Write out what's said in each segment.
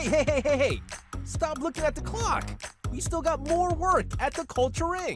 Hey! Stop looking at the clock. We still got more work at the Culture Inc.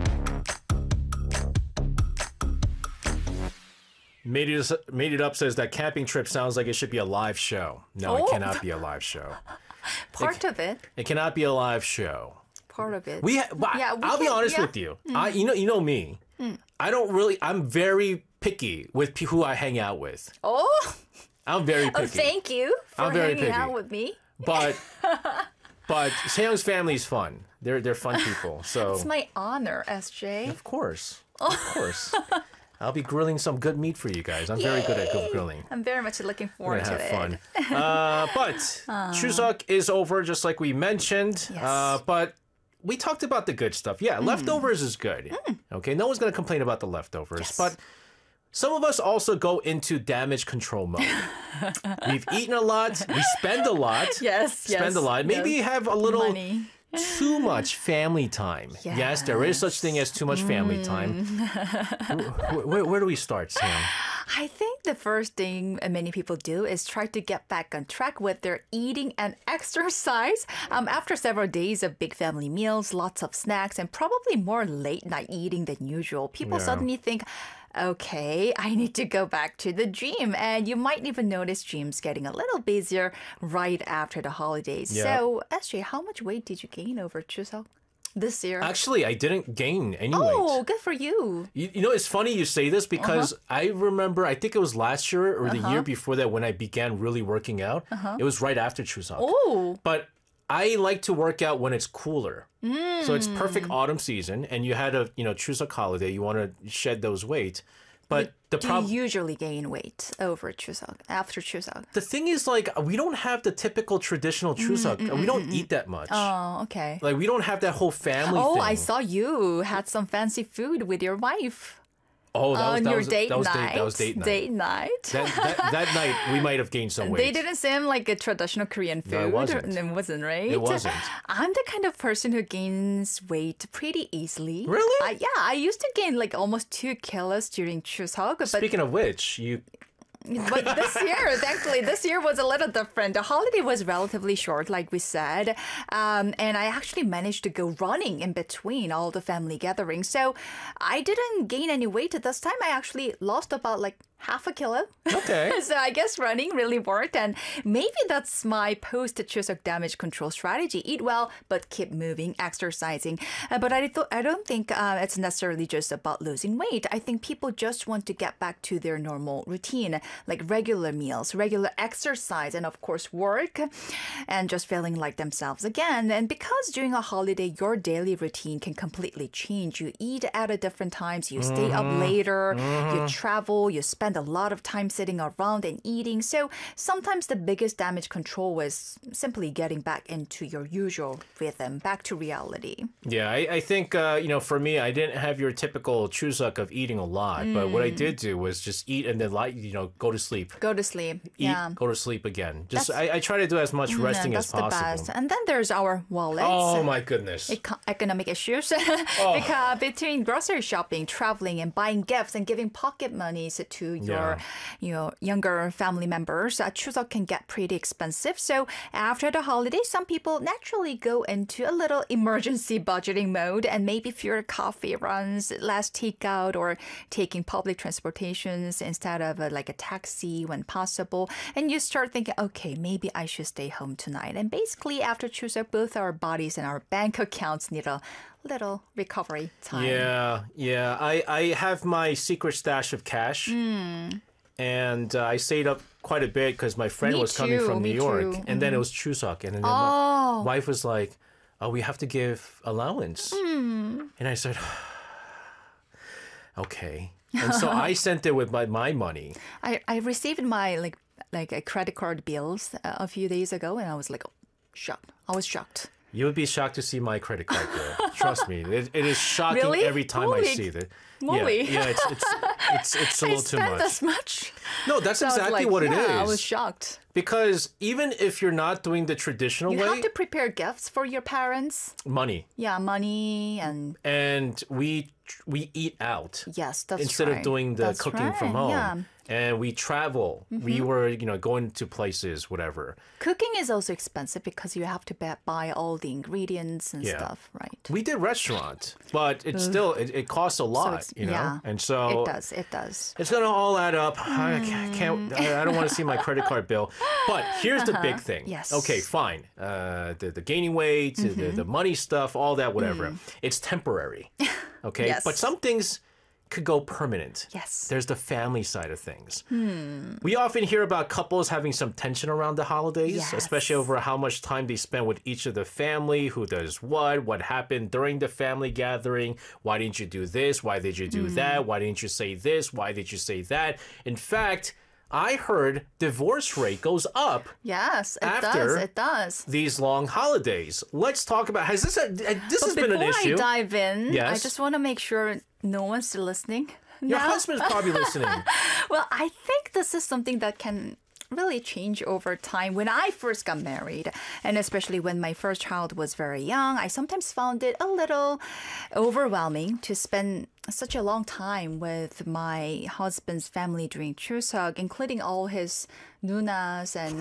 Made it up says that camping trip sounds like it should be a live show. No, it cannot be a live show. Part of it. It cannot be a live show. Part of it. I'll be honest with you. You know me. I don't really. I'm very picky with who I hang out with. Oh. I'm very picky. Oh, thank you for very hanging picky. out with me. But Seyoung's family is fun. They're fun people. So It's my honor, SJ. of course. I'll be grilling some good meat for you guys. I'm very good at good grilling. I'm very much looking We're forward gonna to have it. fun. But Chuseok is over, just like we mentioned. Yes. But we talked about the good stuff. Yeah, leftovers is good. Okay, no one's going to complain about the leftovers. Yes. But some of us also go into damage control mode. We've eaten a lot. We spend a lot. Spend a lot. Maybe have a little money. too much family time. Yes, there is such thing as too much family time. Where do we start, Sam? I think the first thing many people do is try to get back on track with their eating and exercise. After several days of big family meals, lots of snacks, and probably more late night eating than usual, people suddenly think, okay, I need to go back to the gym. And you might even notice gyms getting a little busier right after the holidays. Yeah. So, SJ, how much weight did you gain over Chuseok this year? Actually, I didn't gain any weight. Oh, good for you. You know, it's funny you say this because I remember, I think it was last year or the year before that when I began really working out. It was right after Chuseok. Oh. But I like to work out when it's cooler. So it's perfect autumn season and you had a, Chuseok holiday, you want to shed those weight. But the Do problem... you usually gain weight over Chuseok, after Chuseok? The thing is, we don't have the typical traditional Chuseok. We don't eat that much. Oh, okay. We don't have that whole family Oh, thing. I saw you had some fancy food with your wife. Oh, on your date night. That was date night. Date night. That night, we might have gained some weight. They didn't seem like a traditional Korean food. No, it wasn't. It wasn't, right? It wasn't. I'm the kind of person who gains weight pretty easily. Really? I used to gain almost 2 kilos during Chuseok. But Speaking of which, But this year was a little different. The holiday was relatively short, like we said. And I actually managed to go running in between all the family gatherings. So I didn't gain any weight this time. I actually lost about half a kilo. Okay. So I guess running really worked. And maybe that's my post-Chuseok damage control strategy. Eat well, but keep moving, exercising. But I don't think it's necessarily just about losing weight. I think people just want to get back to their normal routine, like regular meals, regular exercise, and of course work, and just feeling like themselves again. And because during a holiday, your daily routine can completely change. You eat at a different times, you stay up later, you travel, you spend a lot of time sitting around and eating. So sometimes the biggest damage control was simply getting back into your usual rhythm, back to reality. Yeah, I think, for me, I didn't have your typical Chuseok of eating a lot. But what I did do was just eat and then, go to sleep. Go to sleep. Eat, Yeah. go to sleep again. I try to do as much resting as That's the possible. best. And then there's our wallets. Oh, my goodness. Economic issues. Because between grocery shopping, traveling, and buying gifts and giving pocket monies to your younger family members, Chuseok can get pretty expensive. So after the holiday, some people naturally go into a little emergency budgeting mode and maybe fewer coffee runs, less takeout, or taking public transportations instead of a taxi when possible. And you start thinking, okay, maybe I should stay home tonight. And basically after Chuseok, both our bodies and our bank accounts need a little recovery time. Yeah. I have my secret stash of cash. And I stayed up quite a bit because my friend was coming from New York. And then it was Chuseok. And then my wife was like, oh, we have to give allowance. And I said, okay. And so I sent it with my money. I received my credit card bills a few days ago, and I was shocked. I was shocked. You would be shocked to see my credit card bill. Trust me, it is shocking Really? every time I see it. Moly. Yeah, it's a little too I spent much. this much. No, that's So I was exactly what it is. I was shocked. Because even if you're not doing the traditional You way, have to prepare gifts for your parents. money. Yeah, money and And we eat out yes, that's instead right. of doing the That's cooking right. from home. Yeah. and we travel. We were, going to places, whatever. Cooking is also expensive because you have to buy all the ingredients and Yeah. stuff, right? We did restaurant, but it's still it costs a lot, it's- yeah. And so It does. it's gonna all add up. I don't want to see my credit card bill. But here's the big thing. Yes. Okay, fine. The gaining weight, the money stuff, all that, whatever. It's temporary. Okay. Yes. But some things could go permanent. Yes. There's the family side of things. We often hear about couples having some tension around the holidays, Yes. especially over how much time they spend with each of the family, who does what happened during the family gathering, why didn't you do this, why did you do that, why didn't you say this, why did you say that. In fact, I heard divorce rate goes up Yes, it After- does. It does. these long holidays. Let's talk about, this has been an issue. Before I dive in, I Yes. just want to make sure no one's still listening. Your now. husband's probably listening. Well, I think this is something that can really change over time. When I first got married, and especially when my first child was very young, I sometimes found it a little overwhelming to spend such a long time with my husband's family during Chuseok, including all his nunas and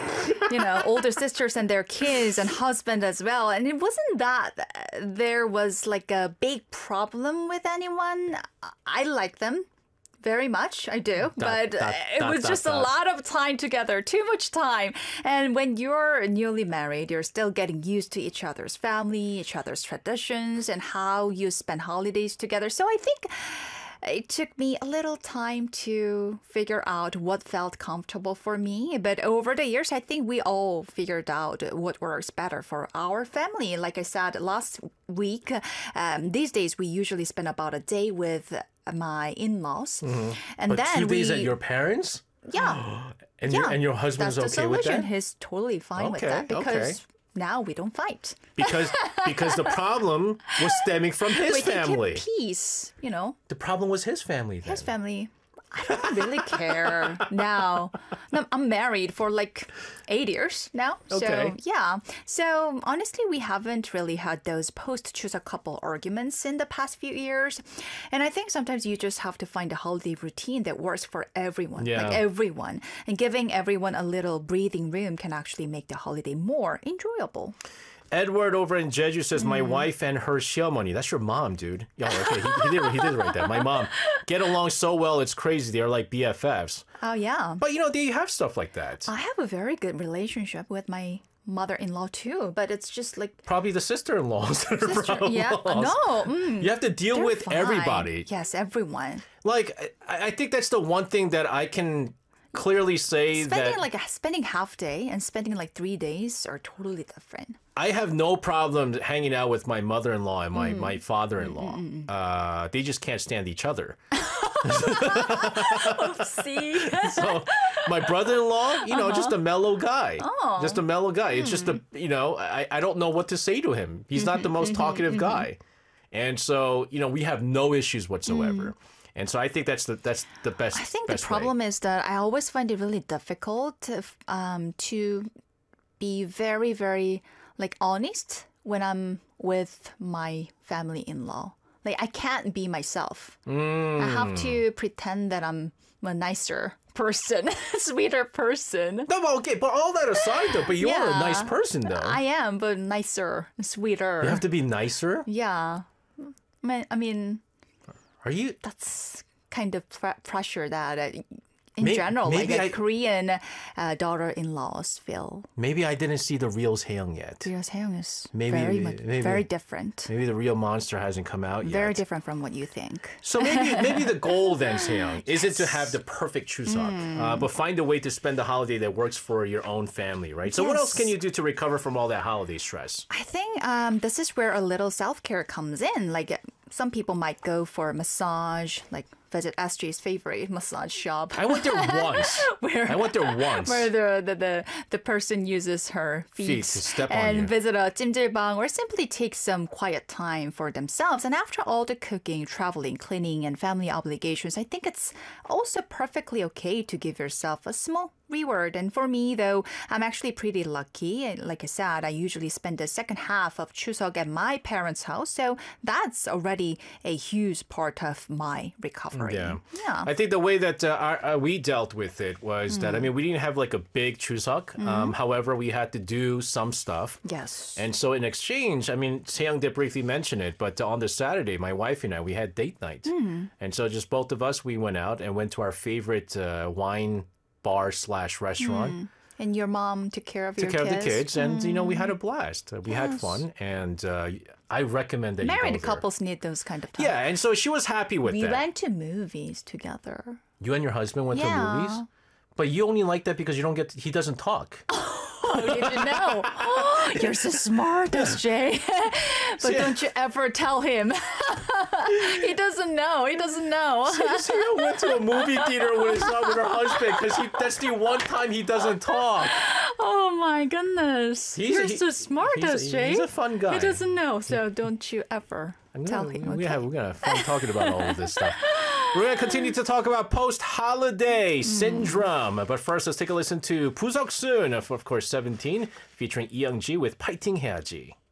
older sisters and their kids and husband as well. And it wasn't that there was like a big problem with anyone. I like them very much, I do, but it was just a lot of time together, too much time. And when you're newly married, you're still getting used to each other's family, each other's traditions, and how you spend holidays together. So I think it took me a little time to figure out what felt comfortable for me. But over the years, I think we all figured out what works better for our family. Like I said last week, these days we usually spend about a day with my in-laws. And But then 2 days we, at your parents? yeah. And, Yeah, and your husband's that's the okay with solution. that? He's totally fine with Okay, that because okay. now we don't fight. Because the problem was stemming from his We can family. keep peace, The problem was his family then. His family, I don't really care now. No, I'm married for like 8 years now. Okay. So, yeah. So, honestly, we haven't really had those post-Chuseok couple arguments in the past few years. And I think sometimes you just have to find a holiday routine that works for everyone. Yeah. Like everyone. And giving everyone a little breathing room can actually make the holiday more enjoyable. Edward over in Jeju says, my Mm. wife and her siomoni. That's your mom, dude. Yeah, okay, he did write that. My mom. Get along so well, it's crazy. They're like BFFs. Oh, yeah. But, they have stuff like that. I have a very good relationship with my mother-in-law too, but it's just like Probably the sister-in-laws that are problems. yeah, no, You have to deal they're with fine. everybody. Yes, everyone. Like, I think that's the one thing that I can clearly say Spending half day and spending like 3 days are totally different. I have no problem hanging out with my mother-in-law and my father-in-law. They just can't stand each other. See, So my brother-in-law, just a mellow guy. Just a mellow guy. It's just I don't know what to say to him. He's not the most talkative guy. And so, we have no issues whatsoever. And so I think that's the best. I think the best way. problem is that I always find it really difficult to be very, very like honest when I'm with my family-in-law. Like I can't be myself. I have to pretend that I'm a nicer person, sweeter person. No, but okay, but all that aside though, but you are a Yeah. nice person though. I am, but nicer, sweeter. You have to be nicer? Yeah. I mean, Are you that's kind of pressure that in May- general, like maybe I- Korean daughter-in-laws feel. maybe I didn't see the real Haeyoung yet. Korean Haeyoung is Maybe- very different. Maybe the real monster hasn't come out yet. Very different from what you think. So maybe the goal then, Seong, isn't to have the perfect Chuseok, but find a way to spend the holiday that works for your own family, right? So what else Yes. can you do to recover from all that holiday stress? I think this is where a little self-care comes in. Like some people might go for a massage, like visit SJ's favorite massage shop. I went there once. I went there once. Where the person uses her feet, to step on and you. visit a 찜질방 or simply take some quiet time for themselves. And after all the cooking, traveling, cleaning, and family obligations, I think it's also perfectly okay to give yourself a small reward. And for me, though, I'm actually pretty lucky. And like I said, I usually spend the second half of Chuseok at my parents' house. So that's already a huge part of my recovery. Yeah. Yeah. I think the way that we dealt with it was that, I mean, we didn't have like a big Chuseok. However, we had to do some stuff. Yes. And so in exchange, I mean, Seong did briefly mention it, but on the Saturday, my wife and I, we had date night. And so just both of us, we went out and went to our favorite wine bar / restaurant. And your mom took care of Took your care kids. of the kids, and you know, we had a blast. We had fun, and I recommend that you Married go there. couples need those kind of times. Yeah, and so she was happy with We that. went to movies together. You and your husband went to Yeah. movies, but you only like that because you don't get. He doesn't talk. Oh, you didn't know. You're so smart, SJ. But don't you ever tell him. He doesn't know. He doesn't know. Seong went to a movie theater with her husband because that's the one time he doesn't talk. Oh my goodness. You're so smart, SJ. He's a fun guy. He doesn't know, so don't you ever tell him. We're Okay? gonna have fun talking about all of this stuff. We're gonna continue to talk about post-holiday syndrome, but first let's take a listen to 부석순 of course 17, featuring Lee Young-ji with 파이팅 해야지.